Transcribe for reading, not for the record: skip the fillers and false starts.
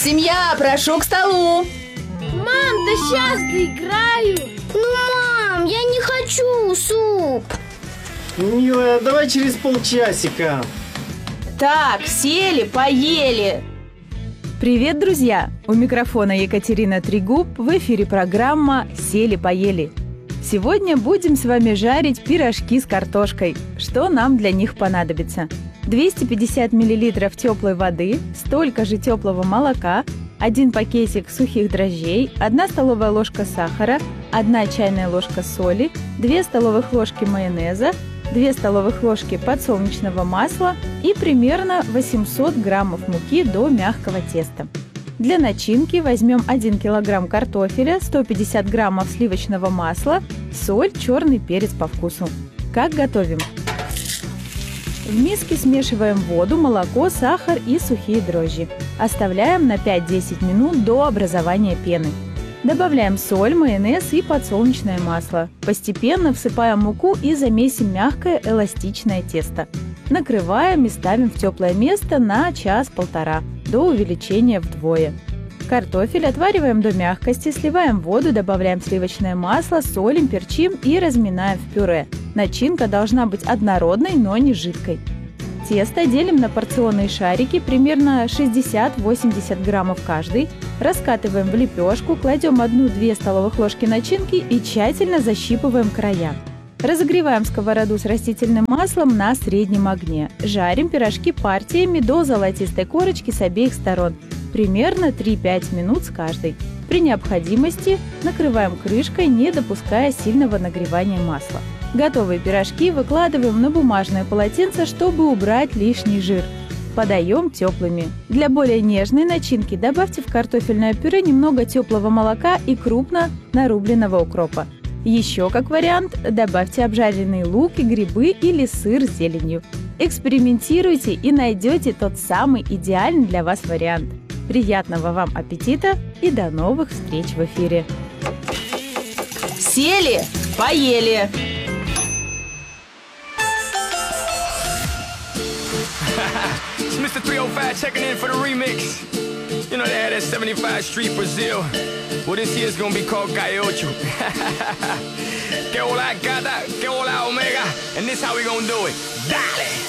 Семья, прошу к столу. Мам, да сейчас доиграю. Мам, я не хочу суп. Милая, давай через полчасика. Так, сели, поели. Привет, друзья! У микрофона Екатерина Трегуб, в эфире программа «Сели-поели». Сегодня будем с вами жарить пирожки с картошкой. Что нам для них понадобится? 250 мл теплой воды, столько же теплого молока, 1 пакетик сухих дрожжей, 1 столовая ложка сахара, 1 чайная ложка соли, 2 столовых ложки майонеза, 2 столовых ложки подсолнечного масла и примерно 800 граммов муки до мягкого теста. Для начинки возьмем 1 килограмм картофеля, 150 граммов сливочного масла, соль, черный перец по вкусу. Как готовим? В миске смешиваем воду, молоко, сахар и сухие дрожжи. Оставляем на 5-10 минут до образования пены. Добавляем соль, майонез и подсолнечное масло. Постепенно всыпаем муку и замесим мягкое эластичное тесто. Накрываем и ставим в теплое место на час-полтора до увеличения вдвое. Картофель отвариваем до мягкости, сливаем воду, добавляем сливочное масло, солим, перчим и разминаем в пюре. Начинка должна быть однородной, но не жидкой. Тесто делим на порционные шарики, примерно 60-80 граммов каждый. Раскатываем в лепешку, кладем 1-2 столовых ложки начинки и тщательно защипываем края. Разогреваем сковороду с растительным маслом на среднем огне. Жарим пирожки партиями до золотистой корочки с обеих сторон. Примерно 3-5 минут с каждой. При необходимости накрываем крышкой, не допуская сильного нагревания масла. Готовые пирожки выкладываем на бумажное полотенце, чтобы убрать лишний жир. Подаем теплыми. Для более нежной начинки добавьте в картофельное пюре немного теплого молока и крупно нарубленного укропа. Еще как вариант добавьте обжаренный лук и грибы или сыр с зеленью. Экспериментируйте и найдете тот самый идеальный для вас вариант. Приятного вам аппетита и до новых встреч в эфире! Сели, поели. It's Mr. 305 checking in for the remix. You know they had that 75 Street Brazil. Well, this year's gonna be called Gaiocho. Que hola gata, que hola omega. And this how we gonna do it. Dale!